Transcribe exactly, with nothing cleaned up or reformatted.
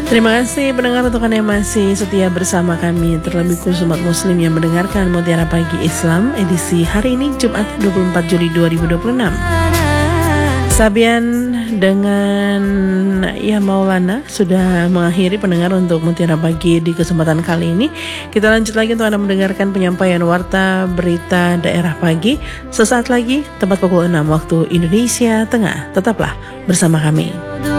Terima kasih pendengar untuk Anda yang masih setia bersama kami. Terlebih khusus umat muslim yang mendengarkan Mutiara Pagi Islam edisi hari ini Jumat dua puluh empat Juli dua ribu dua puluh enam. Sabian dengan ya Maulana sudah mengakhiri pendengar untuk Mutiara Pagi di kesempatan kali ini. Kita lanjut lagi untuk Anda mendengarkan penyampaian warta berita daerah pagi. Sesaat lagi tepat pukul enam waktu Indonesia Tengah. Tetaplah bersama kami.